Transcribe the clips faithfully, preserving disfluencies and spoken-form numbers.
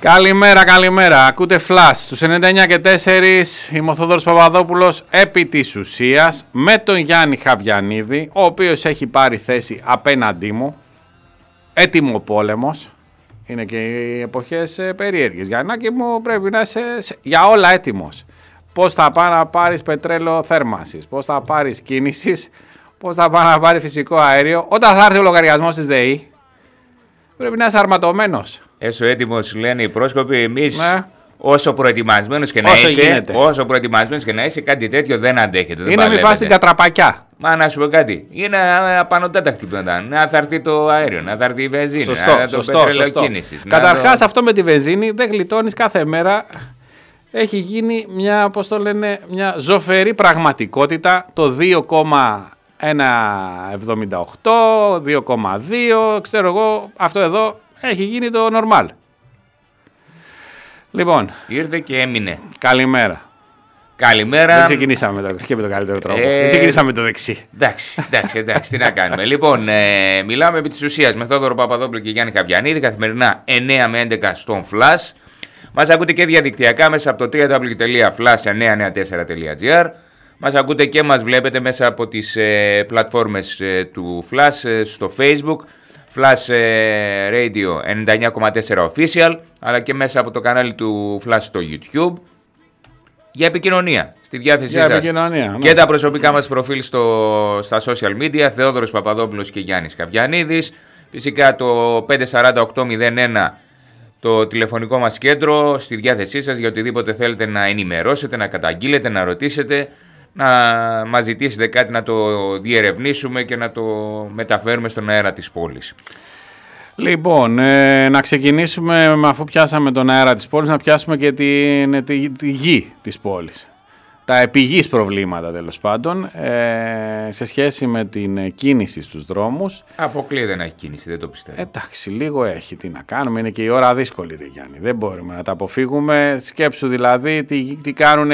Καλημέρα, καλημέρα. Ακούτε Flash στους ενενήντα εννιά και τέσσερα. Είμαι ο Θόδωρος Παπαδόπουλος επί της ουσίας με τον Γιάννη Χαβιανίδη, ο οποίος έχει πάρει θέση απέναντί μου. Έτοιμο πόλεμος. Είναι και οι εποχές ε, περίεργες. Γιάννακι μου, πρέπει να είσαι για όλα έτοιμος. Πώς θα πάει να πάρεις πετρέλαιο θέρμανσης, πώς θα πάρεις κίνησης, πώς θα πάει να πάρει φυσικό αέριο. Όταν θα έρθει ο λογαριασμός της ΔΕΗ, πρέπει να είσαι αρματωμένος. Έσω έτοιμος, λένε οι πρόσκοποι. Εμείς, ναι. όσο προετοιμασμένος και να όσο είσαι, γίνεται. όσο προετοιμασμένος και να είσαι, κάτι τέτοιο δεν αντέχετε. Δεν είναι μη φας την κατραπακιά. Μα να σου πω κάτι. Είναι απανοτάτακτη που ήταν. Να θα έρθει το αέριο, να θα έρθει η βενζίνη, Σωστό, να θα σωστό, το πετρέλαιο σωστό. κίνησης. Καταρχάς το... αυτό με τη βενζίνη δεν γλιτώνεις κάθε μέρα. Έχει γίνει μια, πώς το λένε, μια ζωφερή πραγματικότητα. Το δύο κόμμα εβδομήντα οκτώ, δύο κόμμα δύο, ξέρω εγώ, αυτό εδώ έχει γίνει το normal. Λοιπόν. Ήρθε και έμεινε. Καλημέρα. Καλημέρα. Δεν ξεκινήσαμε με το, και με τον καλύτερο τρόπο. Ε, Δεν ξεκινήσαμε με το δεξί. Εντάξει, εντάξει, εντάξει, τι να κάνουμε. Λοιπόν, ε, μιλάμε επί της ουσίας με Θόδωρο Παπαδόπουλο και Γιάννη Χαβιανίδη, καθημερινά εννιά με έντεκα στον Flash. Μας ακούτε και διαδικτυακά μέσα από το double-u double-u double-u τελεία flash εννιακόσια ενενήντα τέσσερα τελεία gr. Μας ακούτε και μας βλέπετε μέσα από τις ε, πλατφόρμες ε, του Flash ε, στο Facebook, Flash ε, Radio ενενήντα εννιά κόμμα τέσσερα Official, αλλά και μέσα από το κανάλι του Flash στο YouTube. Για επικοινωνία, στη διάθεσή Για σας. επικοινωνία, ναι. Και τα προσωπικά μας προφίλ στο, στα social media, Θεόδωρος Παπαδόπουλος και Γιάννης Χαβιανίδης. Φυσικά το πέντε τέσσερα οκτώ μηδέν ένα το τηλεφωνικό μας κέντρο στη διάθεσή σας για οτιδήποτε θέλετε να ενημερώσετε, να καταγγείλετε, να ρωτήσετε, να μας ζητήσετε κάτι να το διερευνήσουμε και να το μεταφέρουμε στον αέρα της πόλης. Λοιπόν, ε, να ξεκινήσουμε, αφού πιάσαμε τον αέρα της πόλης, να πιάσουμε και τη, τη, τη γη της πόλης. Τα επιγείς προβλήματα, τέλος πάντων, ε, σε σχέση με την κίνηση στους δρόμους. Αποκλείεται να έχει κίνηση, δεν το πιστεύω. Εντάξει, λίγο έχει, τι να κάνουμε, είναι και η ώρα δύσκολη, ρε Γιάννη. Δεν μπορούμε να τα αποφύγουμε. Σκέψου δηλαδή τι, τι κάνουν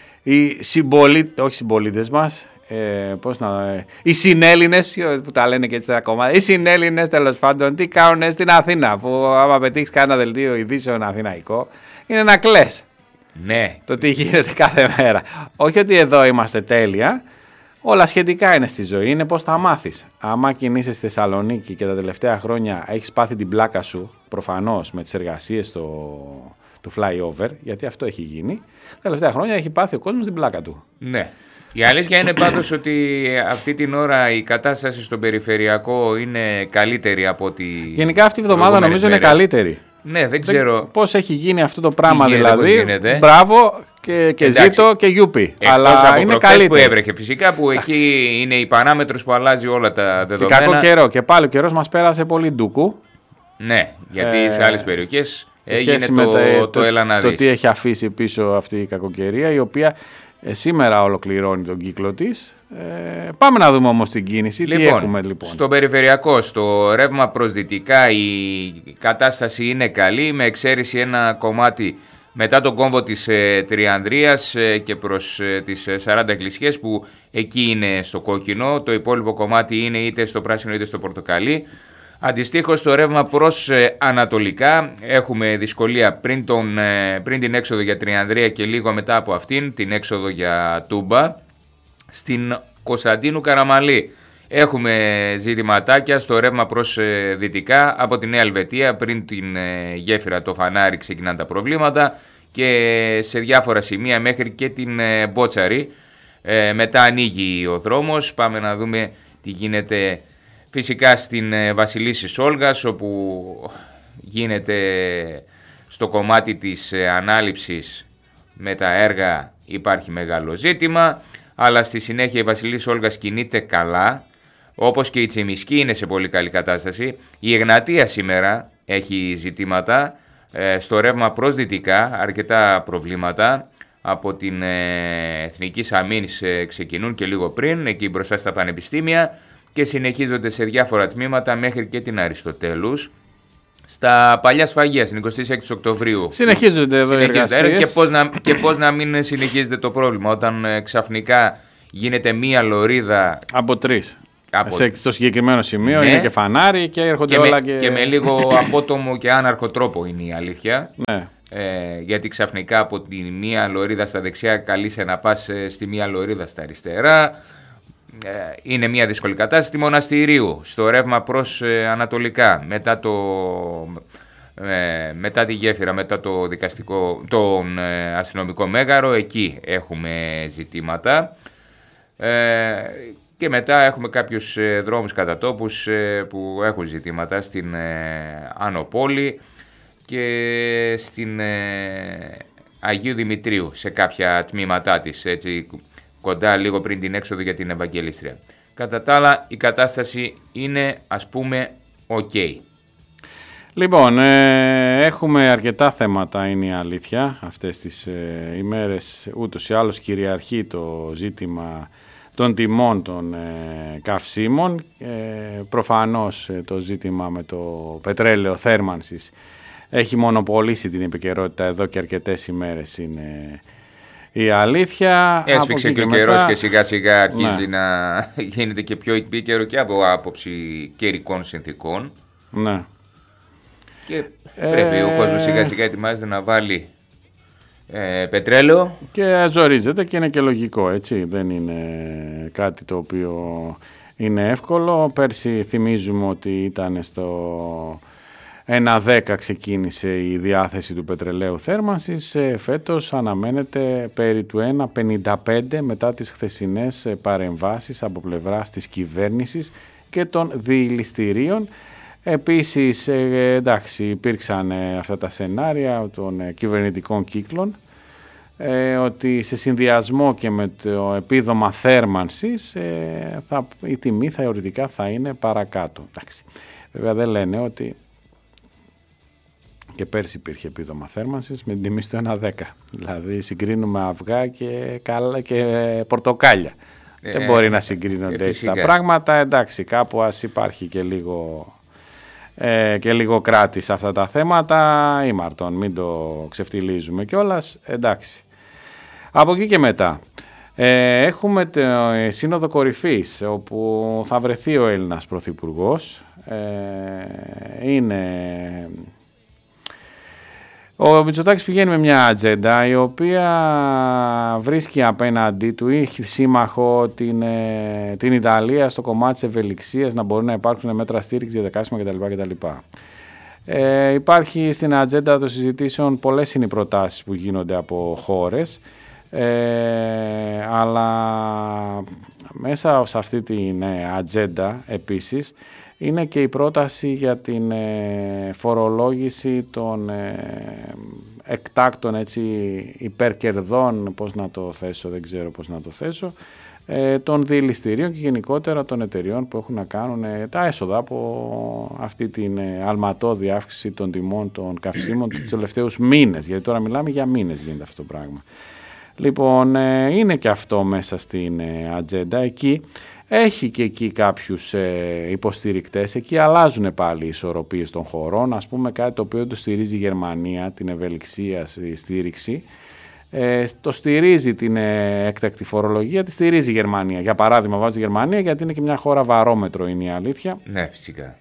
οι συμπολίτες, όχι συμπολίτες μας, ε, πώς να, ε, οι συνέλληνες, που τα λένε και έτσι τα κομμάτια, οι συνέλληνες τέλος πάντων, τι κάνουν στην Αθήνα, που άμα πετύχεις κάνα δελτίο ειδήσεων αθηναϊκό, είναι να κλαις. Ναι. Το τι γίνεται κάθε μέρα. Όχι ότι εδώ είμαστε τέλεια, όλα σχετικά είναι στη ζωή, είναι πώς θα μάθεις. Άμα κινείσαι στη Θεσσαλονίκη και τα τελευταία χρόνια έχεις πάθει την πλάκα σου, προφανώς με τις εργασίες το, του flyover, γιατί αυτό έχει γίνει, τα τελευταία χρόνια έχει πάθει ο κόσμος την πλάκα του. Ναι. Η αλήθεια είναι πάντως ότι αυτή την ώρα η κατάσταση στον περιφερειακό είναι καλύτερη από ότι. Γενικά αυτή η εβδομάδα νομίζω μέρες. Είναι καλύτερη. Ναι, δεν ξέρω. Πώς έχει γίνει αυτό το πράγμα γίνεται, δηλαδή. Μπράβο και, και ζήτω και γιούπι. Αλλά από είναι καλύτερη. Που έβρεχε φυσικά, που εντάξει. Εκεί είναι η παράμετρος που αλλάζει όλα τα δεδομένα. Και κακό καιρό. Και πάλι ο καιρός μας πέρασε πολύ ντούκου. Ναι, γιατί ε, σε άλλες περιοχές έγινε το, με το, το, το, έλα να το, δεις. το τι έχει αφήσει πίσω αυτή η κακοκαιρία, η οποία ε, σήμερα ολοκληρώνει τον κύκλο της. Ε, πάμε να δούμε όμως την κίνηση. Λοιπόν, τι έχουμε λοιπόν. Στο περιφερειακό, στο ρεύμα προς δυτικά η κατάσταση είναι καλή, με εξαίρεση ένα κομμάτι μετά τον κόμβο της ε, Τριανδρίας ε, και προς ε, τις ε, σαράντα εκκλησιές που εκεί είναι στο κόκκινο. Το υπόλοιπο κομμάτι είναι είτε στο πράσινο είτε στο πορτοκαλί. Αντιστοίχως στο ρεύμα προς ε, ανατολικά έχουμε δυσκολία πριν, τον, ε, πριν την έξοδο για Τριανδρία και λίγο μετά από αυτήν την έξοδο για Τούμπα. Στην Κωνσταντίνου Καραμαλή έχουμε ζητηματάκια στο ρεύμα προς ε, δυτικά από τη Νέα Ελβετία, πριν την ε, γέφυρα το φανάρι ξεκινάνε τα προβλήματα και σε διάφορα σημεία μέχρι και την ε, Μπότσαρη. Ε, μετά ανοίγει ο δρόμος, πάμε να δούμε τι γίνεται φυσικά στην ε, Βασιλίσσης Όλγας, όπου γίνεται στο κομμάτι της ε, ανάληψης με τα έργα υπάρχει μεγάλο ζήτημα. Αλλά στη συνέχεια η Βασιλής Όλγας κινείται καλά, όπως και η Τσιμισκή είναι σε πολύ καλή κατάσταση. Η Εγνατία σήμερα έχει ζητήματα, ε, στο ρεύμα προς δυτικά αρκετά προβλήματα. Από την ε, Εθνική Αμήνης ε, ξεκινούν και λίγο πριν, εκεί μπροστά στα πανεπιστήμια και συνεχίζονται σε διάφορα τμήματα μέχρι και την Αριστοτέλους. Στα παλιά σφαγεία, στην εικοστή έκτη Οκτωβρίου. Συνεχίζονται εδώ οι εργασίες. Και πώς να, και πώς να μην συνεχίζεται το πρόβλημα όταν ε, ξαφνικά γίνεται μία λωρίδα από τρεις. Από... Σε, στο συγκεκριμένο σημείο, ναι. Είναι και φανάρι και έρχονται και όλα με, και... και με λίγο απότομο και άναρχο τρόπο είναι η αλήθεια. Ναι. Ε, γιατί ξαφνικά από τη μία λωρίδα στα δεξιά καλείσαι να πας στη μία λωρίδα στα αριστερά. Ε, είναι μια δύσκολη κατάσταση. Στη Μοναστηρίου, στο ρεύμα προς ε, ανατολικά, μετά, το, ε, μετά τη γέφυρα, μετά το δικαστικό, τον ε, αστυνομικό μέγαρο, εκεί έχουμε ζητήματα. Ε, και μετά έχουμε κάποιους ε, δρόμους κατά τόπους ε, που έχουν ζητήματα στην ε, Άνω Πόλη και στην ε, Αγίου Δημητρίου σε κάποια τμήματά της, έτσι, κοντά λίγο πριν την έξοδο για την Ευαγγελίστρια. Κατά τα άλλα η κατάσταση είναι, ας πούμε, οκ. Okay. Λοιπόν, ε, έχουμε αρκετά θέματα, είναι η αλήθεια, αυτές τις ε, ημέρες. Ούτως ή άλλως κυριαρχεί το ζήτημα των τιμών των ε, καυσίμων. Ε, προφανώς ε, το ζήτημα με το πετρέλαιο θέρμανσης έχει μονοπολίσει την επικαιρότητα εδώ και αρκετές ημέρες, είναι η αλήθεια. Έσφιξε και ο καιρός μετά... και σιγά σιγά αρχίζει, ναι, να γίνεται και πιο επίκαιρο και από άποψη καιρικών συνθήκων. Ναι. Και πρέπει ε... ο κόσμος σιγά σιγά ετοιμάζεται να βάλει ε, πετρέλαιο. Και ζορίζεται και είναι και λογικό, έτσι. Δεν είναι κάτι το οποίο είναι εύκολο. Πέρσι θυμίζουμε ότι ήταν στο ένα δέκα ξεκίνησε η διάθεση του πετρελαίου θέρμανσης. Φέτος αναμένεται περί του ένα πενήντα πέντε μετά τις χθεσινές παρεμβάσεις από πλευράς της κυβέρνησης και των διηλιστηρίων. Επίσης, εντάξει, υπήρξαν αυτά τα σενάρια των κυβερνητικών κύκλων, ότι σε συνδυασμό και με το επίδομα θέρμανσης θα, η τιμή θεωρητικά θα είναι παρακάτω. Εντάξει. Βέβαια δεν λένε ότι και πέρσι υπήρχε επίδομα θέρμανσης με την τιμή στο ένα δέκα. Δηλαδή συγκρίνουμε αυγά και, καλά, και πορτοκάλια. Ε, δεν μπορεί ε, να συγκρίνονται ε, έτσι τα πράγματα. Εντάξει, κάπου ας υπάρχει και λίγο, ε, και λίγο κράτη σε αυτά τα θέματα. Ή Μαρτών, μην το ξεφτιλίζουμε κιόλας. Εντάξει. Από εκεί και μετά. Ε, έχουμε το ε, Σύνοδο Κορυφής, όπου θα βρεθεί ο Έλληνας Πρωθυπουργός. Ε, είναι... Ο Μητσοτάκης πηγαίνει με μια ατζέντα η οποία βρίσκει απέναντί του, έχει σύμμαχο την, την Ιταλία στο κομμάτι της ευελιξίας, να μπορούν να υπάρξουν μέτρα στήριξη, διαδικάσιμα κτλ. κτλ. Ε, υπάρχει στην ατζέντα των συζητήσεων, πολλές είναι οι προτάσεις που γίνονται από χώρες, ε, αλλά μέσα σε αυτή την ατζέντα επίσης είναι και η πρόταση για την ε, φορολόγηση των ε, εκτάκτων, έτσι, υπερκερδών, πώς να το θέσω, δεν ξέρω πώς να το θέσω, ε, των διηλιστηρίων και γενικότερα των εταιριών που έχουν να κάνουν ε, τα έσοδα από αυτή την ε, αλματώδη αύξηση των τιμών των καυσίμων τους τελευταίους μήνες, γιατί τώρα μιλάμε για μήνες γίνεται αυτό το πράγμα. Λοιπόν, ε, είναι και αυτό μέσα στην ε, ατζέντα. Εκεί έχει και εκεί κάποιους ε, υποστηρικτές, εκεί αλλάζουν πάλι οι ισορροπίες των χωρών, ας πούμε κάτι το οποίο το στηρίζει η Γερμανία, την ευελιξία στη στήριξη, ε, το στηρίζει την ε, έκτακτη φορολογία, τη στηρίζει η Γερμανία. Για παράδειγμα βάζει η Γερμανία γιατί είναι και μια χώρα βαρόμετρο, είναι η αλήθεια. Ναι, φυσικά.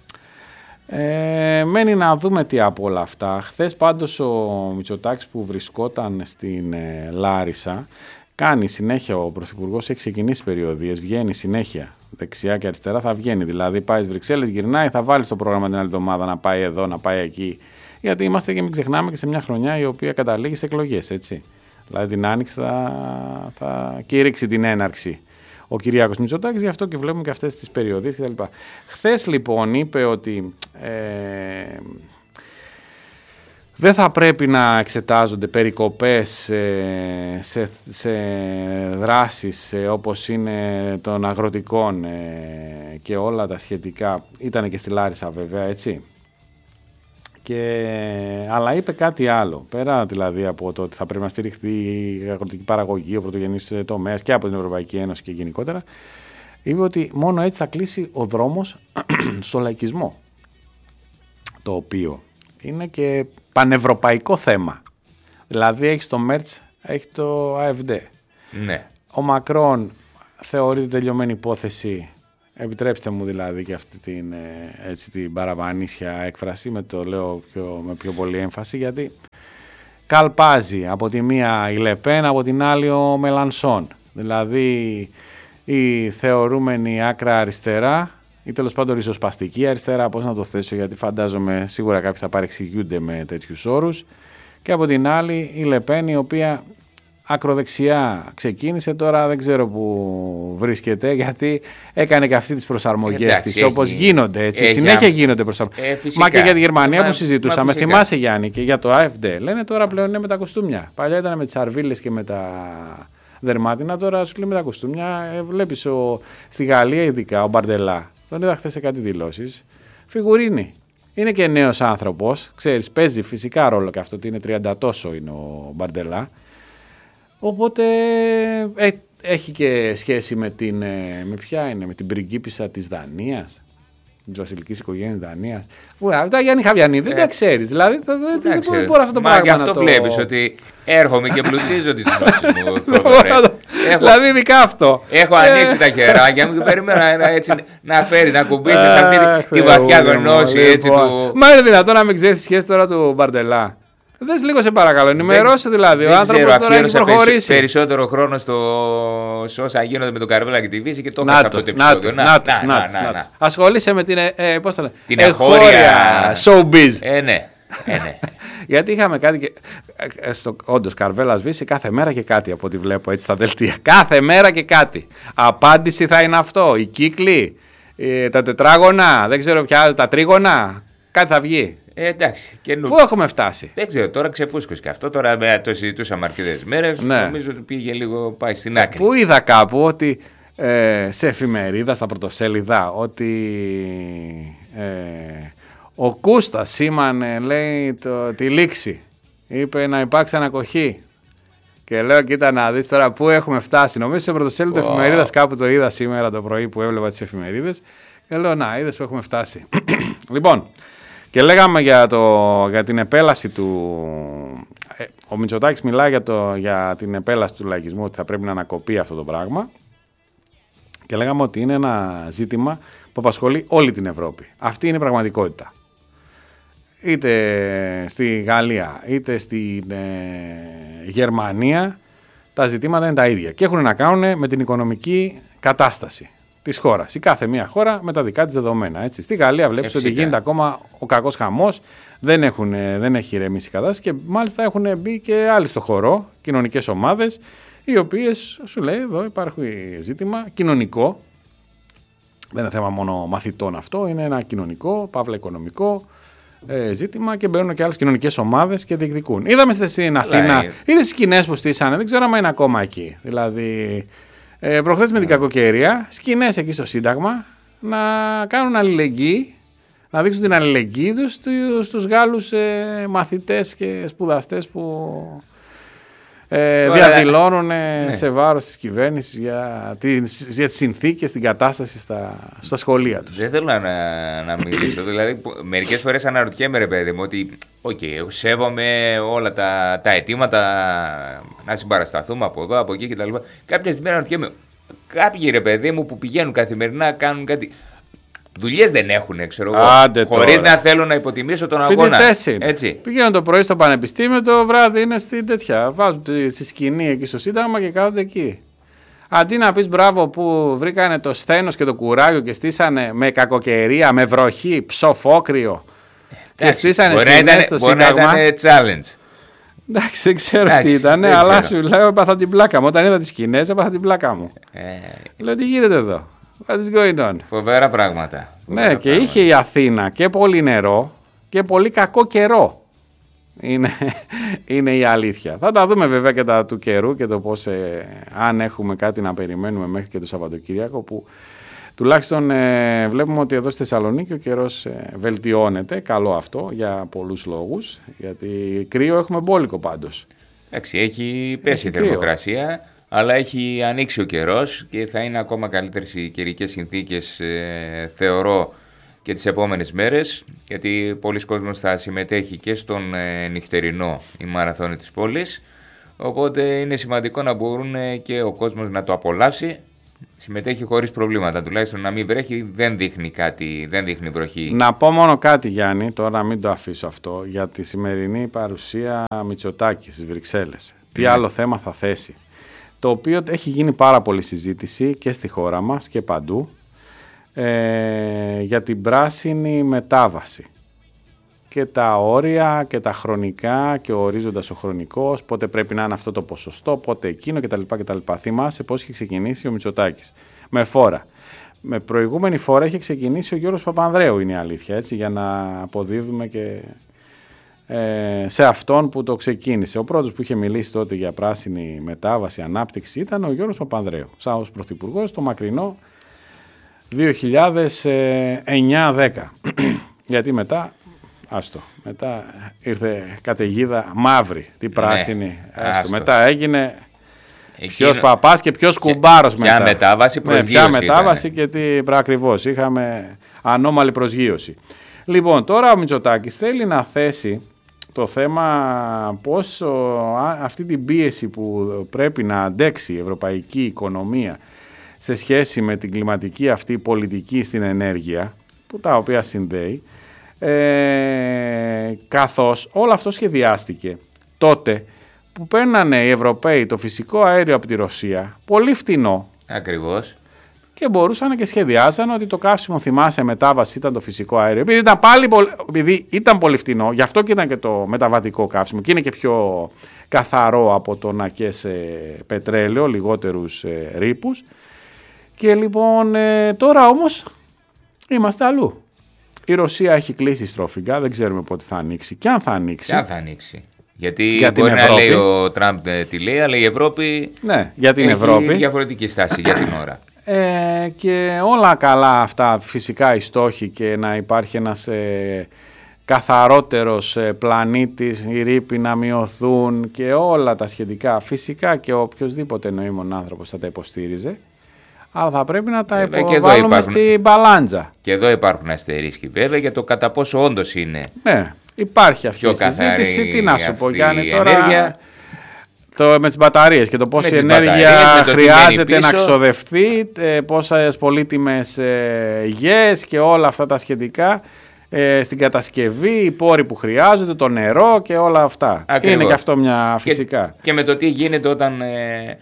Ε, μένει να δούμε τι από όλα αυτά. Χθες πάντως ο Μητσοτάκης που βρισκόταν στην ε, Λάρισα, κάνει συνέχεια, ο Πρωθυπουργός έχει ξεκινήσει περιοδίες, βγαίνει συνέχεια δεξιά και αριστερά, θα βγαίνει. Δηλαδή πάει στις Βρυξέλλες, γυρνάει, θα βάλει στο πρόγραμμα την άλλη εβδομάδα να πάει εδώ, να πάει εκεί. Γιατί είμαστε, και μην ξεχνάμε, και σε μια χρονιά η οποία καταλήγει σε εκλογές, έτσι. Δηλαδή την Άνοιξη θα, θα κήρυξει την έναρξη ο Κυριάκος Μητσοτάκης, γι' αυτό και βλέπουμε και αυτές τις περιοδίες κτλ. Χθες λοιπόν είπε ότι Ε, δεν θα πρέπει να εξετάζονται περικοπές σε, σε, σε δράσεις όπως είναι των αγροτικών ε, και όλα τα σχετικά. Ήταν και στη Λάρισα βέβαια, έτσι. Και, αλλά είπε κάτι άλλο, πέρα δηλαδή από το ότι θα πρέπει να στηριχθεί η αγροτική παραγωγή, ο πρωτογενής τομέας και από την Ευρωπαϊκή Ένωση και γενικότερα, είπε ότι μόνο έτσι θα κλείσει ο δρόμος στο λαϊκισμό, το οποίο είναι και πανευρωπαϊκό θέμα. Δηλαδή έχει το Μέρτς, έχει το Α Εφ Ντι. Ναι. Ο Μακρόν θεωρεί την τελειωμένη υπόθεση Επιτρέψτε μου δηλαδή και αυτή την, έτσι, την παραπανήσια έκφραση, με το λέω πιο, με πιο πολύ έμφαση, γιατί καλπάζει από τη μία η Λεπέν, από την άλλη ο Μελανσόν. Δηλαδή η θεωρούμενη άκρα αριστερά ή τέλος πάντων ριζοσπαστική αριστερά, πώς να το θέσω, γιατί φαντάζομαι σίγουρα κάποιοι θα παρεξηγούνται με τέτοιους όρους, και από την άλλη η Λεπέν, η οποία ακροδεξιά ξεκίνησε, τώρα δεν ξέρω που βρίσκεται, γιατί έκανε και αυτή τις προσαρμογές της, όπως γίνονται έτσι, έχει, συνέχεια γίνονται προσαρμογές. Ε, Μα και για τη Γερμανία μα, που συζητούσαμε, μα θυμάσαι Γιάννη, και για το AfD, λένε τώρα πλέον είναι με τα κοστούμια. Παλιά ήταν με τις αρβίλες και με τα δερμάτινα, τώρα σου λέει με τα κοστούμια. Ε, βλέπεις ο, στη Γαλλία ειδικά ο Μπαρντελά, τον είδα χθες σε κάτι δηλώσεις, φιγουρίνη. Είναι και νέος άνθρωπος, ξέρεις, παίζει φυσικά ρόλο και αυτό, ότι είναι τριάντα τόσο είναι ο Μπαρντελά. Οπότε ε, έχει και σχέση με την, με ποια είναι, με την πριγκίπισσα της Δανίας, της βασιλικής οικογένειας Δανίας. Αυτά Γιάννη Χαβιανίδη δεν τα ξέρεις, δηλαδή δεν μπορεί αυτό το πράγμα. Μα γι' αυτό να το... βλέπεις ότι έρχομαι και πλουτίζω τις γνώσεις μου, Θοδωρέ. Δηλαδή ειδικά αυτό. Έχω ανοίξει τα χεράκια μου και περίμενα έτσι να φέρεις, να κουμπίσεις αυτή τη βαθιά γνώση έτσι του... Μα είναι δυνατόν να μην ξέρεις τη σχέση τώρα του Μπαρντελά? Δες λίγο σε παρακαλώ, ενημερώσου δηλαδή. Ο άνθρωπος τώρα έχει προχωρήσει. Περισσότερο χρόνο στο όσα γίνονται με τον Καρβέλα και τη Βύση και το έχασα αυτό το επεισόδιο. Να, να, να, να, να. Ασχολείσαι με την, ε, πώς το λένε, την εγχώρια showbiz. Ε, ναι. Ε, ναι. Γιατί είχαμε κάτι και, ε, στο, όντως Καρβέλας Βύση κάθε μέρα και κάτι από ό,τι βλέπω έτσι στα δελτία. Κάθε μέρα και κάτι. Απάντηση θα είναι αυτό. Οι κύκλοι, ε, τα τετράγωνα, δεν ξέρω πια, τα τρίγωνα, κάτι θα βγει. Ε, εντάξει. Και νου... Πού έχουμε φτάσει? Δεν ξέρω, τώρα ξεφούσκωσε και αυτό. Τώρα με, το συζητούσαμε αρκετές μέρες. Ναι. Νομίζω ότι πήγε λίγο, πάει στην άκρη. Πού είδα κάπου ότι ε, σε εφημερίδα, στα πρωτοσέλιδα, ότι ε, ο Κούστας σήμανε, λέει, το, τη λήξη. Είπε να υπάρξει ανακοχή. Και λέω, κοίτα να δεις τώρα πού έχουμε φτάσει. Νομίζω σε πρωτοσέλιδο wow. εφημερίδας κάπου το είδα σήμερα το πρωί που έβλεπα τις εφημερίδες. Και λέω, να, είδες που έχουμε φτάσει. Λοιπόν. Και λέγαμε για, το, για την επέλαση του... Ε, ο Μητσοτάκης μιλάει για, το, για την επέλαση του λαϊκισμού, ότι θα πρέπει να ανακοπεί αυτό το πράγμα. Και λέγαμε ότι είναι ένα ζήτημα που απασχολεί όλη την Ευρώπη. Αυτή είναι η πραγματικότητα. Είτε στη Γαλλία, είτε στη ε, Γερμανία, τα ζητήματα είναι τα ίδια. Και έχουν να κάνουν με την οικονομική κατάσταση της χώρας. Η κάθε μία χώρα με τα δικά της δεδομένα. Έτσι. Στη Γαλλία βλέπεις ότι γίνεται ακόμα ο κακός χαμός, δεν, έχουν, δεν έχει ηρεμήσει η κατάσταση και μάλιστα έχουν μπει και άλλοι στο χώρο, κοινωνικές ομάδες, οι οποίες σου λέει εδώ υπάρχει ζήτημα κοινωνικό. Δεν είναι θέμα μόνο μαθητών αυτό, είναι ένα κοινωνικό, παύλα οικονομικό ε, ζήτημα και μπαίνουν και άλλες κοινωνικές ομάδες και διεκδικούν. Είδαμε στην Αθήνα, είδες τις σκηνές που στήσανε, δεν ξέρω αν είναι ακόμα εκεί. Δηλαδή. Ε, προχθές με την κακοκαιρία, σκηνές εκεί στο Σύνταγμα να κάνουν αλληλεγγύη, να δείξουν την αλληλεγγύη τους στους, στους Γάλλους ε, μαθητές και σπουδαστές που ε, διαδηλώνουν ναι. σε βάρος της κυβέρνησης για, τις, για τις συνθήκες, την κατάσταση στα, στα σχολεία τους. Δεν θέλω να, να μιλήσω, δηλαδή μερικές φορές αναρωτιέμαι ρε παιδί μου ότι okay, σέβομαι όλα τα, τα αιτήματα να συμπαρασταθούμε από εδώ, από εκεί κτλ. Κάποια στιγμή αναρωτιέμαι, κάποιοι ρε παιδί μου που πηγαίνουν καθημερινά κάνουν κάτι... Δουλειές δεν έχουν, ξέρω εγώ. Χωρίς να θέλω να υποτιμήσω τον αγώνα. Έτσι. Πηγαίνουν το πρωί στο πανεπιστήμιο, το βράδυ είναι στην τέτοια. Βάζουν στη σκηνή εκεί στο Σύνταγμα και κάθονται εκεί. Αντί να πεις μπράβο που βρήκανε το σθένος και το κουράγιο και στήσανε με κακοκαιρία, με βροχή, ψοφόκριο. Και στήσανε σκηνές στο Σύνταγμα. Μπορεί να ήταν challenge. Εντάξει, δεν ξέρω Εντάξει, τι ήταν, αλλά σου λέω έπαθα την πλάκα μου. Όταν είδα τις σκηνές, έπαθα την πλάκα μου. Ε... Λέω τι γίνεται εδώ. What is going on? Φοβερά πράγματα. Φοβερά ναι, και πράγματα. είχε η Αθήνα και πολύ νερό και πολύ κακό καιρό. Είναι, είναι η αλήθεια. Θα τα δούμε βέβαια και τα του καιρού και το πώς, ε, αν έχουμε κάτι να περιμένουμε μέχρι και το Σαββατοκύριακο, που τουλάχιστον ε, βλέπουμε ότι εδώ στη Θεσσαλονίκη ο καιρός ε, βελτιώνεται. Καλό αυτό για πολλούς λόγους, γιατί κρύο έχουμε μπόλικο πάντως. Εντάξει, έχει πέσει έχει η θερμοκρασία. Αλλά έχει ανοίξει ο καιρός και θα είναι ακόμα καλύτερες οι καιρικές συνθήκες, ε, θεωρώ, και τις επόμενες μέρες, γιατί πολλοί κόσμος θα συμμετέχει και στον ε, νυχτερινό η μαραθώνη της πόλης, οπότε είναι σημαντικό να μπορούν και ο κόσμος να το απολαύσει συμμετέχει χωρίς προβλήματα. Τουλάχιστον να μην βρέχει, δεν δείχνει κάτι, δεν δείχνει βροχή. Να πω μόνο κάτι, Γιάννη, τώρα μην το αφήσω αυτό, για τη σημερινή παρουσία Μητσοτάκη στις Βρυξέλλες. Τι Ναι. άλλο θέμα θα θέσει, το οποίο έχει γίνει πάρα πολύ συζήτηση και στη χώρα μας και παντού, ε, για την πράσινη μετάβαση. Και τα όρια και τα χρονικά και ο ορίζοντας ο χρονικός, πότε πρέπει να είναι αυτό το ποσοστό, πότε εκείνο κτλ. κτλ. Θυμάσαι πώς είχε ξεκινήσει ο Μητσοτάκης. Με φόρα. Με προηγούμενη φορά είχε ξεκινήσει ο Γιώργος Παπανδρέου, είναι η αλήθεια, έτσι, για να αποδίδουμε και ε, σε αυτόν που το ξεκίνησε. Ο πρώτος που είχε μιλήσει τότε για πράσινη μετάβαση, ανάπτυξη, ήταν ο Γιώργος Παπανδρέου, σαν ως πρωθυπουργός, το μακρινό δύο χιλιάδες εννιά δέκα. Γιατί μετά... Άστο. Μετά ήρθε καταιγίδα μαύρη, τη πράσινη. Ναι, άστο. Μετά έγινε Εκείνο... ποιος παπάς και ποιος κουμπάρος μετά. Ποια μετάβαση, προσγείωση. Ναι, ποια μετάβαση ήταν. Και τι ακριβώς. Είχαμε ανώμαλη προσγείωση. Λοιπόν, τώρα ο Μητσοτάκης θέλει να θέσει το θέμα πώς αυτή την πίεση που πρέπει να αντέξει η ευρωπαϊκή οικονομία σε σχέση με την κλιματική αυτή πολιτική στην ενέργεια, που τα οποία συνδέει, Ε, καθώς όλο αυτό σχεδιάστηκε τότε που παίρνανε οι Ευρωπαίοι το φυσικό αέριο από τη Ρωσία πολύ φτηνό. Ακριβώς. Και μπορούσαν και σχεδιάζαν ότι το καύσιμο, θυμάσαι, μετάβαση ήταν το φυσικό αέριο. Επειδή ήταν, πάλι, επειδή ήταν πολύ φτηνό, γι' αυτό και ήταν και το μεταβατικό καύσιμο και είναι και πιο καθαρό από το να καίσει πετρέλαιο, λιγότερους ε, ρήπους. Και λοιπόν ε, τώρα όμως είμαστε αλλού. Η Ρωσία έχει κλείσει στροφικά, δεν ξέρουμε πότε θα ανοίξει και αν θα ανοίξει. Και αν θα ανοίξει. Γιατί για μπορεί την να Ευρώπη. λέει ο Τραμπ τι λέει, αλλά η Ευρώπη ναι, για την έχει Ευρώπη. διαφορετική στάση για την ώρα. Ε, και όλα καλά αυτά, φυσικά οι στόχοι και να υπάρχει ένας ε, καθαρότερος ε, πλανήτης, οι ρήποι να μειωθούν και όλα τα σχετικά. Φυσικά και οποιοσδήποτε νοήμων άνθρωπος θα τα υποστήριζε. Αλλά θα πρέπει να τα βέβαια, υποβάλουμε υπάρχουν... στην μπαλάντζα. Και εδώ υπάρχουν αστερίσκοι βέβαια για το κατά πόσο όντως είναι. Ναι, υπάρχει αυτή η συζήτηση. Τι να σου πω, Γιάννη, τώρα ενέργεια... το, με τις μπαταρίες και το πώς η ενέργεια χρειάζεται να ξοδευτεί, ε, πόσες πολύτιμες ε, γης και όλα αυτά τα σχετικά ε, στην κατασκευή, οι πόροι που χρειάζονται, το νερό και όλα αυτά. Ακριβώς. Είναι και αυτό μια φυσικά. Και, και με το τι γίνεται όταν... Ε,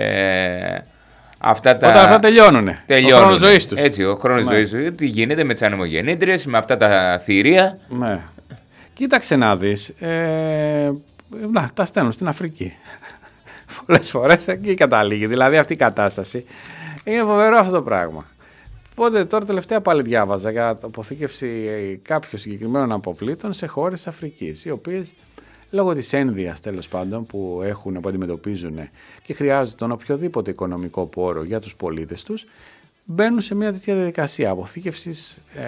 ε, Αυτά τα... Όταν αυτά τελειώνουνε. τελειώνουνε. Ο χρόνος ζωής τους. Έτσι, ο χρόνος ναι. ζωής τους. Τι γίνεται με τις ανεμογεννήτριες, με αυτά τα θηρία. Ναι. Κοίταξε να δεις. Ε, να, τα στέλνουν στην Αφρική. Πολλές φορές εκεί καταλήγει. Δηλαδή αυτή η κατάσταση. Είναι φοβερό αυτό το πράγμα. Οπότε τώρα τελευταία πάλι διάβαζα για αποθήκευση κάποιων συγκεκριμένων αποβλήτων σε χώρες της Αφρικής, οι οποίες λόγω της ένδυας τέλος πάντων που έχουν, που αντιμετωπίζουν και χρειάζονται τον οποιοδήποτε οικονομικό πόρο για τους πολίτες τους, μπαίνουν σε μια τέτοια διαδικασία αποθήκευσης ε,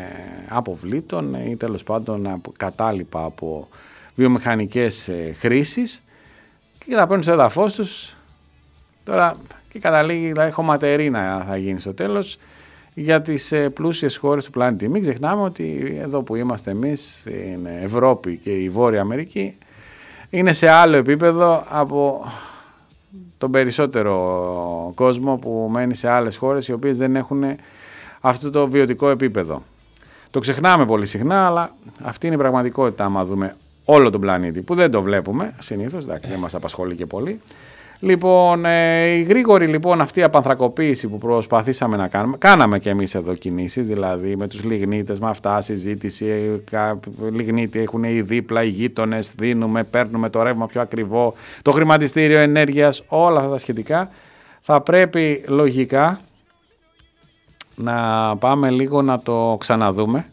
αποβλήτων ή τέλος πάντων κατάλοιπα από βιομηχανικές ε, χρήσεις και τα παίρνουν στο έδαφος τους. Τώρα και καταλήγει, δηλαδή χωματερίνα θα γίνει στο τέλος για τις ε, πλούσιες χώρες του πλανήτη. Μην ξεχνάμε ότι εδώ που είμαστε εμείς, στην Ευρώπη και η Βόρεια Αμερική, είναι σε άλλο επίπεδο από τον περισσότερο κόσμο που μένει σε άλλες χώρες οι οποίες δεν έχουν αυτό το βιωτικό επίπεδο. Το ξεχνάμε πολύ συχνά, αλλά αυτή είναι η πραγματικότητα άμα δούμε όλο τον πλανήτη, που δεν το βλέπουμε συνήθως, εντάξει, δεν μας απασχολεί και πολύ. Λοιπόν, ε, η γρήγορη λοιπόν αυτή η απανθρακοποίηση που προσπαθήσαμε να κάνουμε, κάναμε και εμείς εδώ κινήσεις, δηλαδή με τους λιγνίτες, με αυτά, συζήτηση, λιγνίτη έχουν οι δίπλα, οι γείτονες, δίνουμε, παίρνουμε το ρεύμα πιο ακριβό, το χρηματιστήριο ενέργειας, όλα αυτά τα σχετικά. Θα πρέπει λογικά να πάμε λίγο να το ξαναδούμε,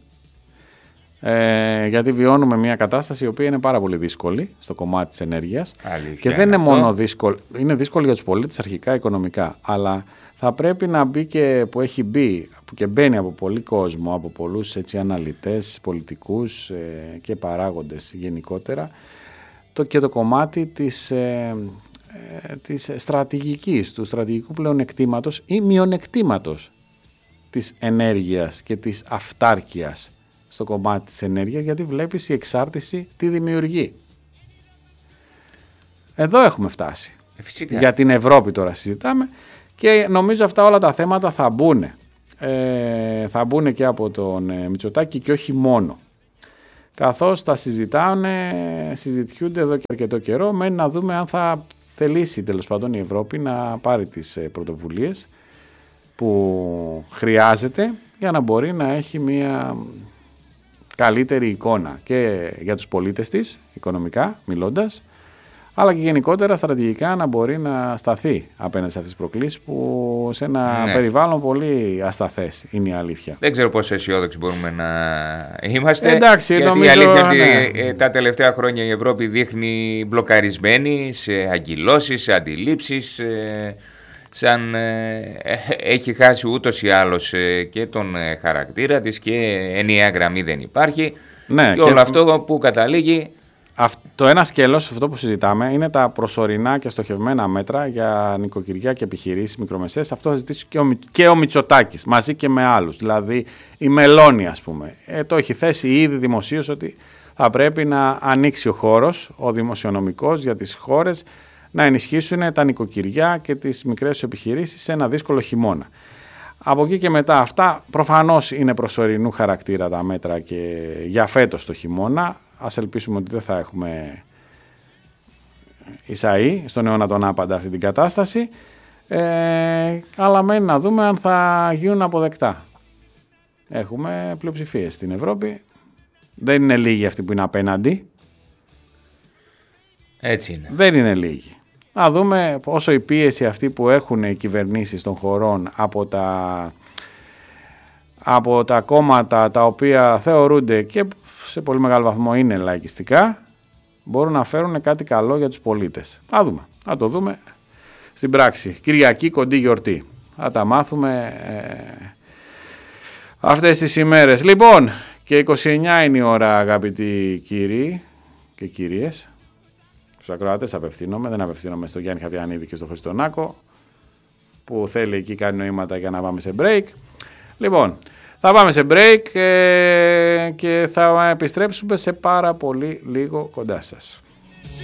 Ε, γιατί βιώνουμε μια κατάσταση η οποία είναι πάρα πολύ δύσκολη στο κομμάτι της ενέργειας. Αλήθεια, και δεν είναι αυτό. μόνο δύσκολη, είναι δύσκολη για τους πολίτες αρχικά οικονομικά, αλλά θα πρέπει να μπει και που έχει μπει που και μπαίνει από πολύ κόσμο, από πολλούς έτσι, αναλυτές, πολιτικούς ε, και παράγοντες γενικότερα, το, και το κομμάτι της, ε, ε, της στρατηγικής, του στρατηγικού πλεονεκτήματος ή μειονεκτήματος της ενέργειας και της αυτάρκειας στο κομμάτι της ενέργειας, γιατί βλέπεις η εξάρτηση τι δημιουργεί. Εδώ έχουμε φτάσει. Φυσικά. Για την Ευρώπη τώρα συζητάμε Και νομίζω αυτά όλα τα θέματα θα μπουν. Ε, θα μπουν και από τον ε, Μητσοτάκη και όχι μόνο. Καθώς τα συζητάνε, συζητιούνται εδώ και αρκετό καιρό, μένει να δούμε αν θα θελήσει τέλος πάντων η Ευρώπη να πάρει τις ε, πρωτοβουλίες που χρειάζεται για να μπορεί να έχει μια καλύτερη εικόνα και για τους πολίτες της, οικονομικά μιλώντας, αλλά και γενικότερα στρατηγικά να μπορεί να σταθεί απέναντι σε αυτές τις προκλήσεις που σε ένα ναι. περιβάλλον πολύ ασταθές είναι η αλήθεια. Δεν ξέρω πόσο αισιόδοξοι μπορούμε να είμαστε. Εντάξει, γιατί νομίζω, η αλήθεια είναι ναι. ότι τα τελευταία χρόνια η Ευρώπη δείχνει μπλοκαρισμένη σε αγκυλώσεις, σε αντιλήψεις, σαν έχει χάσει ούτως ή άλλως και τον χαρακτήρα της και ενιαία γραμμή δεν υπάρχει. Ναι, και, και όλο αυτό που καταλήγει. Το ένα σκέλος, αυτό που συζητάμε, είναι τα προσωρινά και στοχευμένα μέτρα για νοικοκυριά και επιχειρήσεις μικρομεσαίες. Αυτό θα ζητήσει και ο, και ο Μητσοτάκης, μαζί και με άλλους. Δηλαδή η Μελώνη, ας πούμε. Ε, το έχει θέσει ήδη δημοσίως ότι θα πρέπει να ανοίξει ο χώρος, ο δημοσιονομικός, για τις χώρες να ενισχύσουν τα νοικοκυριά και τις μικρές επιχειρήσεις σε ένα δύσκολο χειμώνα. Από εκεί και μετά αυτά προφανώς είναι προσωρινού χαρακτήρα τα μέτρα και για φέτος το χειμώνα. Ας ελπίσουμε ότι δεν θα έχουμε Ισαΐ στον αιώνα τον άπαντα αυτή την κατάσταση, ε, αλλά μένει να δούμε αν θα γίνουν αποδεκτά. Έχουμε πλειοψηφίες στην Ευρώπη, δεν είναι λίγοι αυτοί που είναι απέναντι. Έτσι είναι. Δεν είναι λίγοι. Να δούμε όσο η πίεση αυτή που έχουν οι κυβερνήσεις των χωρών από τα, από τα κόμματα τα οποία θεωρούνται και σε πολύ μεγάλο βαθμό είναι λαϊκιστικά, μπορούν να φέρουν κάτι καλό για τους πολίτες. Θα δούμε. Θα το δούμε στην πράξη. Κυριακή, κοντή γιορτή. Θα τα μάθουμε ε, αυτές τις ημέρες. Λοιπόν, και είκοσι εννιά είναι η ώρα, αγαπητοί κύριοι και κυρίες. Στους ακροατές απευθύνομαι, δεν απευθύνομαι στον Γιάννη Χαβιανίδη και στον Χριστονάκο, που θέλει εκεί κάνει νοήματα για να πάμε σε break. Λοιπόν, θα πάμε σε break ε, και θα επιστρέψουμε σε πάρα πολύ λίγο κοντά σας.